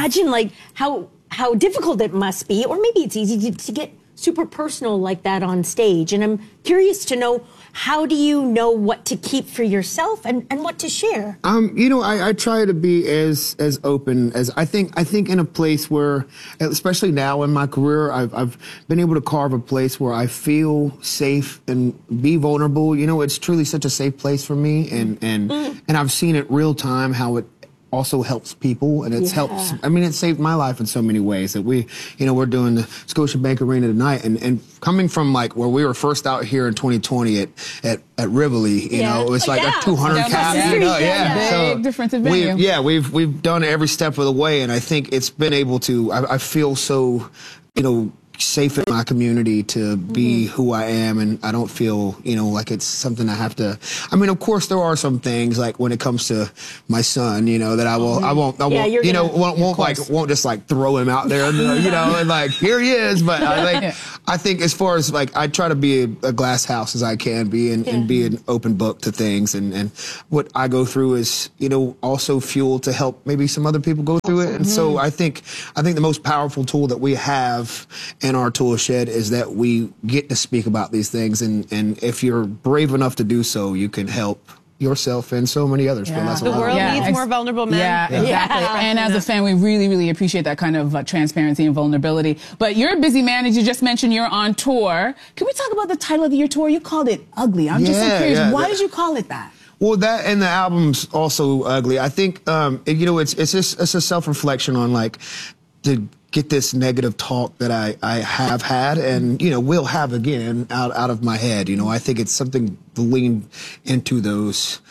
imagine like how difficult it must be, or maybe it's easy to get super personal like that on stage. And I'm curious to know, how do you know what to keep for yourself and what to share? I try to be as open as I think in a place where, especially now in my career, I've been able to carve a place where I feel safe and be vulnerable. It's truly such a safe place for me, and I've seen it real time how it also helps people, and it's helps. I mean, it saved my life in so many ways. That we're doing the Scotiabank Arena tonight, and coming from like where we were first out here in 2020 at Rivoli, it was like a 200 cap. Big difference in venue. We've done every step of the way, and I think it's been able to. I feel so, safe in my community to be who I am, and I don't feel, like it's something I have to. I mean, of course, there are some things like when it comes to my son, that I won't, won't just like throw him out there, and like here he is. But I think as far as like I try to be a glass house as I can be, and be an open book to things, and what I go through is also fuel to help maybe some other people go through it, and so I think the most powerful tool that we have in our tool shed is that we get to speak about these things, and if you're brave enough to do so, you can help yourself and so many others feel less alone. The world needs more vulnerable men. Yeah, exactly. And as a fan, we really, really appreciate that kind of transparency and vulnerability. But you're a busy man, as you just mentioned, you're on tour. Can we talk about the title of your tour? You called it Ugly. I'm just so curious. Why did you call it that? Well, that and the album's also ugly. I think, it's a self-reflection on like to get this negative talk that I have had and, will have again out of my head. I think it's something to lean into those,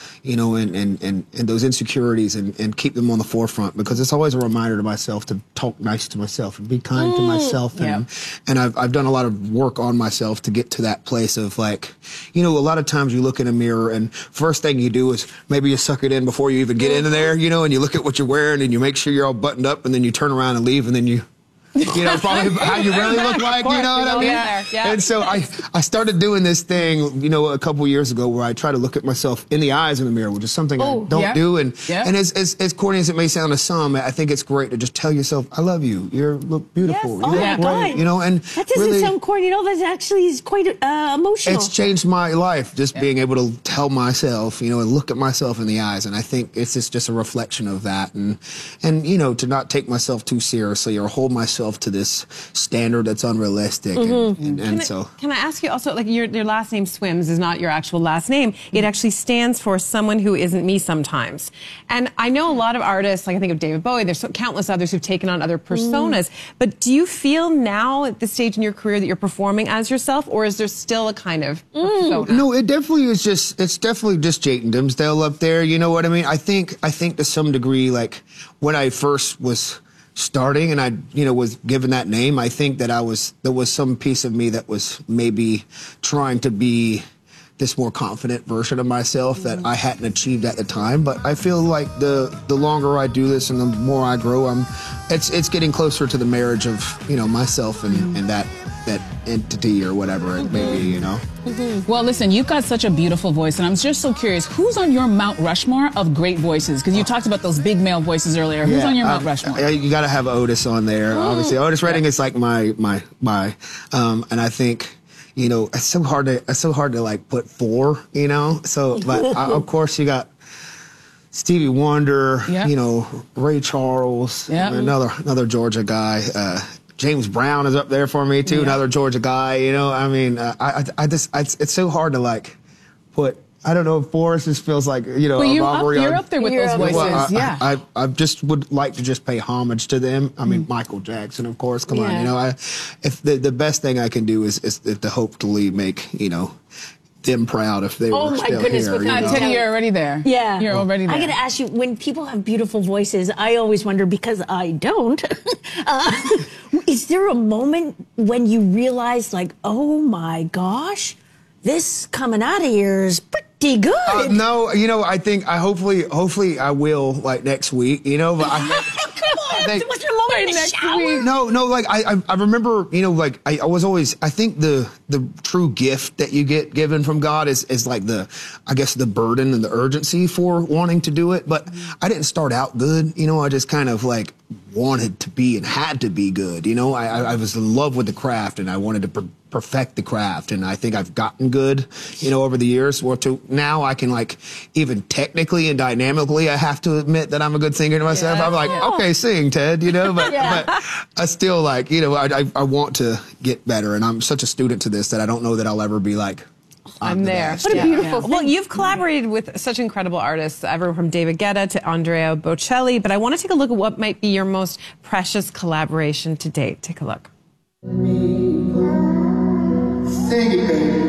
and those insecurities and keep them on the forefront, because it's always a reminder to myself to talk nice to myself and be kind to myself. And I've done a lot of work on myself to get to that place of like, a lot of times you look in a mirror and first thing you do is maybe you suck it in before you even get into there, and you look at what you're wearing and you make sure you're all buttoned up, and then you turn around and leave, and then you probably how you really look like, you know what I mean? And so I started doing this thing, a couple years ago where I try to look at myself in the eyes in the mirror, which is something I don't do. And as corny as it may sound to some, I think it's great to just tell yourself, I love you. You look beautiful. Yes. You look great. And that doesn't sound corny at all. That actually is quite emotional. It's changed my life, just being able to tell myself, and look at myself in the eyes. And I think it's just a reflection of that. And to not take myself too seriously or hold myself to this standard that's unrealistic. Can I ask you also, like your last name Swims is not your actual last name. It actually stands for someone who isn't me sometimes. And I know a lot of artists, like I think of David Bowie, there's countless others who've taken on other personas. But do you feel now at this stage in your career that you're performing as yourself, or is there still a kind of persona? No, it definitely is it's definitely just Jayden Dimsdale up there. You know what I mean? I think to some degree, like when I first was starting and I, was given that name, I think that there was some piece of me that was maybe trying to be this more confident version of myself that I hadn't achieved at the time. But I feel like the longer I do this and the more I grow, it's getting closer to the marriage of, myself and that entity or whatever it may be, Well, listen, you've got such a beautiful voice, and I'm just so curious, who's on your Mount Rushmore of great voices? Because you talked about those big male voices earlier. Who's on your Mount Rushmore? You got to have Otis on there, obviously. Otis Redding is like my, and I think, it's so hard to like put four, So, but of course you got Stevie Wonder, Ray Charles, another Georgia guy. James Brown is up there for me too, another Georgia guy. It's so hard to like put. I don't know if Forrest just feels like Well, you're up there with those voices. Well, I just would like to just pay homage to them. I mean, Michael Jackson, of course. Come on, if the best thing I can do is to hopefully make them proud if they were still here. Teddy, you're already there. Yeah. You're already there. I got to ask you, when people have beautiful voices, I always wonder, because I don't, is there a moment when you realize, like, oh my gosh, this coming out of here is pretty good? No, I think hopefully I will, like, next week, but What's your moment in the shower? No, like I remember, I was always, I think the true gift that you get given from God is like the burden and the urgency for wanting to do it. But I didn't start out good, I just kind of like wanted to be and had to be good. You know, I was in love with the craft, and I wanted to perfect the craft. And I think I've gotten good, you know, over the years. Or to now I can, like, even technically and dynamically, I have to admit that I'm a good singer to myself. Yeah. I'm like, okay, sing, Ted, you know, but I still, like, you know, I want to get better. And I'm such a student to this that I don't know that I'll ever be like, I'm there. What a beautiful thing. Well, you've collaborated with such incredible artists, everyone from David Guetta to Andrea Bocelli, but I want to take a look at what might be your most precious collaboration to date. Take a look. Sing it, baby.